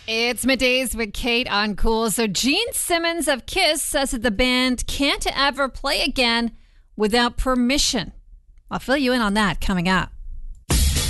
It's Middays with Kate on Cool. So Gene Simmons of Kiss says that the band can't ever play again without permission. I'll fill you in on that coming up.